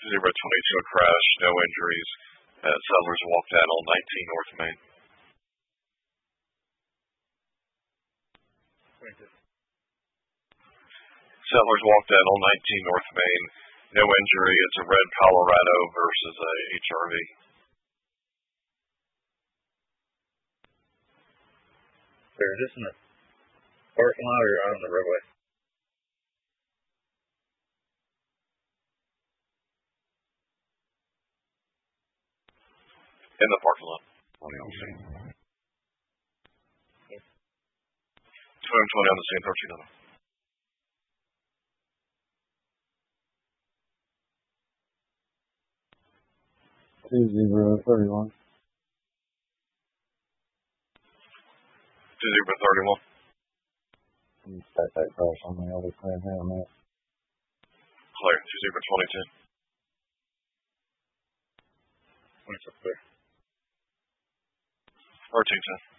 Zebra 22, a crash, no injuries at Settlers Walk down on 19 North Main. 22. Settlers Walk down on 19 North Main, no injury. It's a red Colorado versus a HRV. So is this in the parking lot or out on the roadway? In the parking lot. 20 on scene. 20 on the scene, 13 on them. Zebra 31. Zebra 31. Start that crash on the other clear here on that. Clear. Zebra 22. 26 clear. 1310.